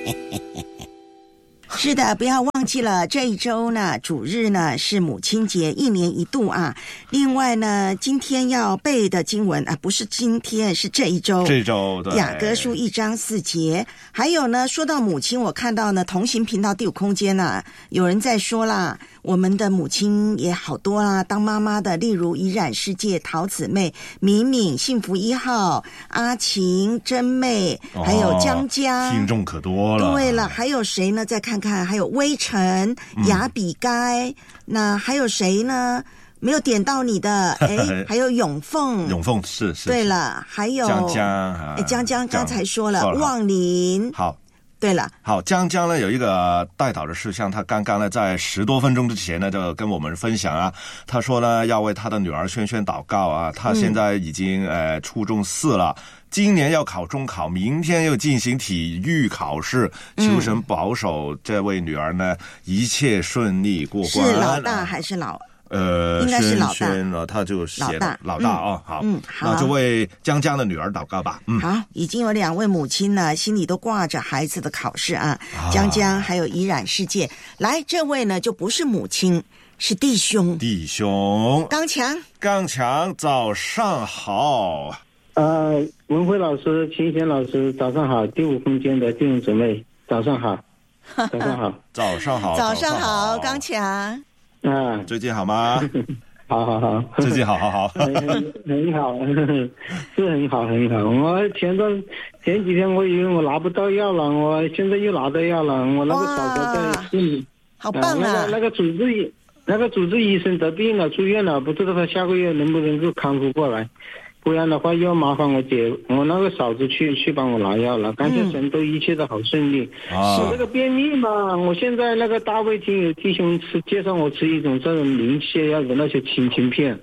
是的，不要忘记了，这一周呢，主日呢是母亲节，一年一度啊。另外呢，今天要背的经文啊，不是今天，是这一周。 这一周对。 雅歌书1章4节。还有呢，说到母亲，我看到呢，同行频道第5空间啊，有人在说啦，我们的母亲也好多啦，当妈妈的，例如怡然世界、陶姊妹、敏敏、幸福1号、阿晴、真妹，还有江江， 听众可多了。 对了，还有谁呢？再看看，还有微尘、雅比该，那还有谁呢？没有点到你的，还有永凤， 永凤是。 对了，还有江江， 江江刚才说了，望林。 好， 对了， 好，江江呢有一个代祷的事项，他刚刚呢在10多分钟之前呢就跟我们分享啊，他说呢要为他的女儿萱萱祷告啊，他现在已经初中4了。今年要考中考，明天又进行体育考试，求神保守这位女儿呢一切顺利过关。 是老大还是老？应该是老大。 萱呢，他就写老大哦。好， 好， 那就为江江的女儿祷告吧。 好，已经有2位母亲呢，心里都挂着孩子的考试啊。江江还有怡然世界，来，这位呢就不是母亲，是弟兄。 弟兄，刚强，早上好。 文辉老师、秦贤老师，早上好！第5空间的弟兄姊妹，早上好，早上好， 早上好， 早上好，刚强。 最近好吗？ 好， 最近好， 很好，是很好。我前几天我以为我拿不到药了，我现在又拿到药了，我那个嫂子在市里， 好棒啊！ 那个主治医生得病了，住院了，不知道他下个月能不能够康复过来。不然的话又麻烦我那个嫂子去帮我拿药了，感谢神，都一切都好顺利。我这个便秘嘛，我现在那个大胃经有弟兄介绍我吃一种这种明泻药的那些清片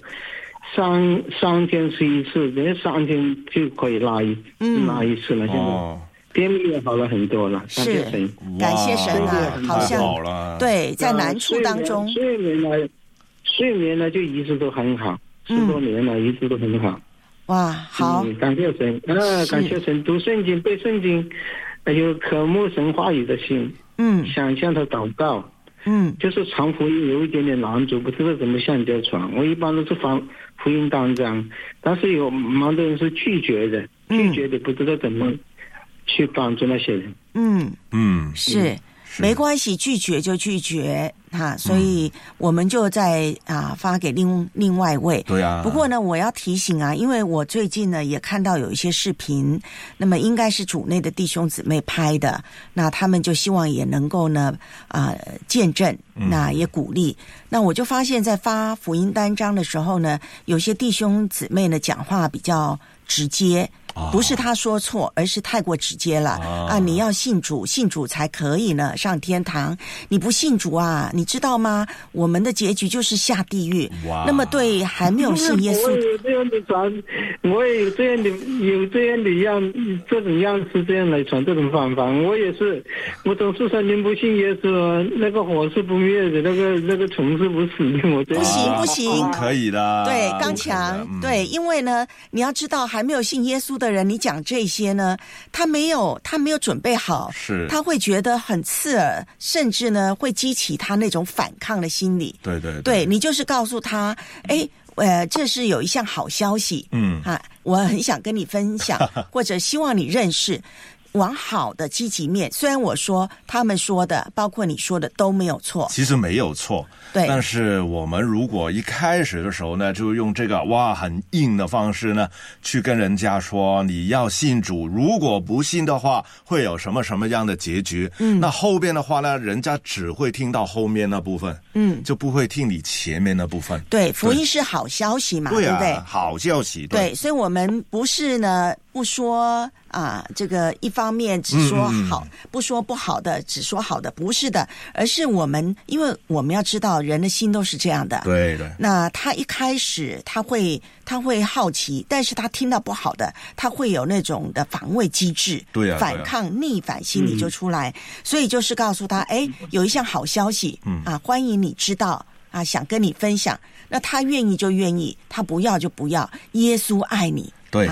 ，3天吃1次，连3天就可以拉一次了。现在便秘也好了很多了，感谢神， 感谢神啊，好像好了。 对，在难处当中， 睡眠呢就一直都很好，10多年了，一直都很好。 哇，好， 感谢神感谢神，读圣经、背圣经，有渴慕神话语的心，想向他祷告，就是传福音有一点点难度，不知道怎么向人家传。我一般都是发福音单张，但是有蛮多人是拒绝的，不知道怎么去帮助那些人。 是。没关系，拒绝就拒绝所以我们就在发给另外一位。 对啊。 不过呢，我要提醒啊，因为我最近呢也看到有一些视频，那么应该是主内的弟兄姊妹拍的，那他们就希望也能够呢见证，那也鼓励。那我就发现在发福音单张的时候呢，有些弟兄姊妹呢讲话比较直接。不是他说错，而是太过直接了你要信主才可以呢上天堂，你不信主啊，你知道吗？我们的结局就是下地狱。那么对还没有信耶稣， 我也有这样的传，我也有这样的这种样式这样来传这种方法。我也是，我总是说您不信耶稣，那个火是不灭的，那个虫是不死的。我这样不行， 可以的。 对，刚强，对，因为呢，你要知道还没有信耶稣的人，你讲这些呢，他没有准备好， 是他会觉得很刺耳，甚至呢会激起他那种反抗的心理。对，你就是告诉他，这是有一项好消息，我很想跟你分享，或者希望你认识。往好的积极面，虽然我说他们说的包括你说的都没有错， 其实没有错， 对， 但是我们如果一开始的时候呢，就用这个很硬的方式呢去跟人家说你要信主，如果不信的话会有什么样的结局，那后边的话呢，人家只会听到后面那部分，就不会听你前面那部分。 对，福音是好消息嘛，对不对？ 好消息， 对，所以我们不是呢不说这个一方面只说好，不说不好的，只说好的，不是的，而是因为我们要知道人的心都是这样的。 对。 那他一开始他会好奇，但是他听到不好的，他会有那种的防卫机制，反抗逆反心理就出来，所以就是告诉他，有一项好消息，欢迎你知道想跟你分享。那他愿意就愿意，他不要就不要，耶稣爱你， 对。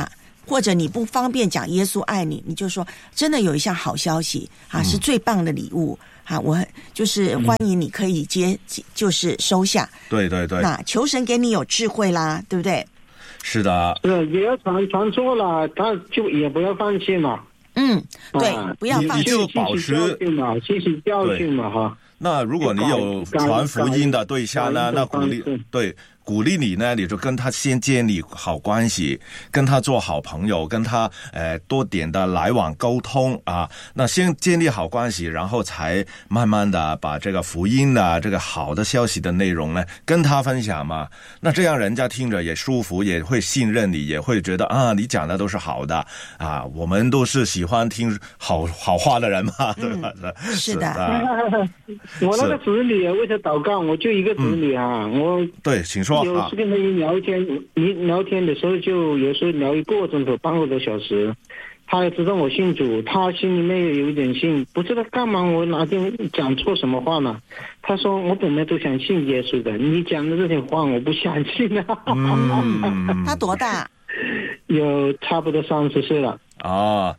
或者你不方便讲耶稣爱你，你就说真的有一项好消息啊，是最棒的礼物啊，我就是欢迎你可以就是收下。 对对对， 那求神给你有智慧啦，对不对？ 是的， 也要传错了，他就也不要放弃嘛。 对，不要放弃， 你就保持吸取教训嘛哈。 那如果你有传福音的对象呢，那鼓励你呢，你就跟他先建立好关系，跟他做好朋友，跟他多点的来往沟通啊。那先建立好关系，然后才慢慢的把这个福音的这个好的消息的内容呢跟他分享嘛。那这样人家听着也舒服，也会信任你，也会觉得啊你讲的都是好的啊。我们都是喜欢听好话的人嘛，对吧？ 是的。 我那个子女为他祷告，我就一个子女啊，我对，请说。 有时跟他聊天的时候，就有时候聊1个钟头、半个多小时。他也知道我信主，他心里面也有一点信，不知道干嘛我哪天讲错什么话呢？他说我本来都想信耶稣的，你讲的这些话我不相信啊。 他多大？ 有差不多30岁了。 啊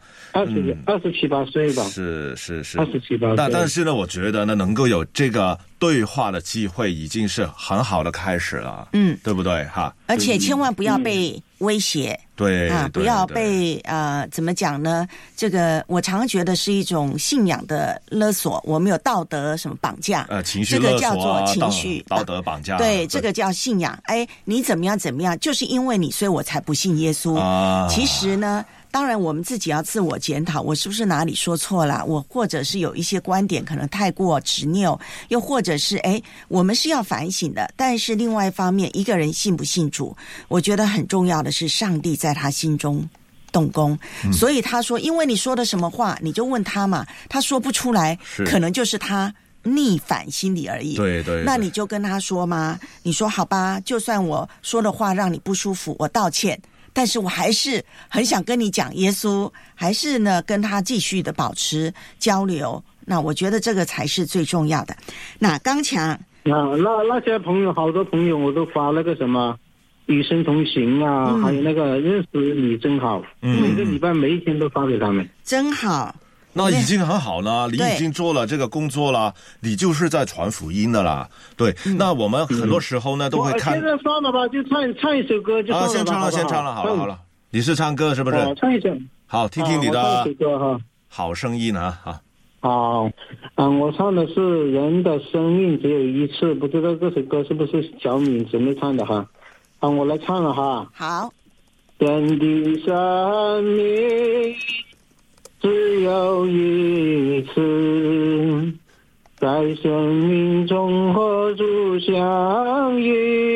，27、8岁吧。 是 27、8岁。 但是呢，我觉得呢，能够有这个对话的机会，已经是很好的开始了。对不对哈？ 而且千万不要被威胁。 对啊，不要被怎么讲呢？这个我常觉得是一种信仰的勒索，我们有道德什么绑架， 情绪勒索， 这个叫做情绪道德绑架。 对，这个叫信仰。你怎么样，就是因为你，所以我才不信耶稣。其实呢，当然我们自己要自我检讨，我是不是哪里说错了？我或者是有一些观点可能太过执拗，又或者是我们是要反省的。但是另外一方面，一个人信不信主，我觉得很重要的是上帝在他心中动工。所以他说，因为你说的什么话，你就问他嘛，他说不出来，可能就是他逆反心理而已。 对，那你就跟他说嘛，你说好吧，就算我说的话让你不舒服，我道歉，但是我还是很想跟你讲耶稣，还是呢跟他继续的保持交流。那我觉得这个才是最重要的。那刚强那些朋友，好多朋友我都发那个什么与神同行啊，还有那个认识你真好，每个礼拜每一天都发给他们。 真好， 那已经很好了，你已经做了这个工作了，你就是在传福音的啦。对，那我们很多时候呢都会看。 现在算了吧，就唱一首歌就算了吧。 先唱了，好了。你是唱歌是不是？ 唱一首。 好，听听你的好声音啊！ 好，我唱的是人的生命只有一次，不知道这首歌是不是小敏姊妹唱的哈？我来唱了哈。 好。 人的生命只有一次，在生命中和主相遇，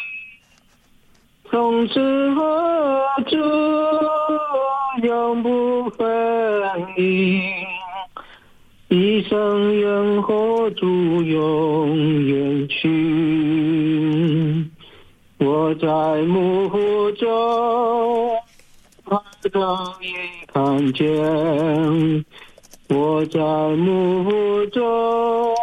从此和主永不分离，一生愿和主永远去。我在幕后中早已看见，我在幕后中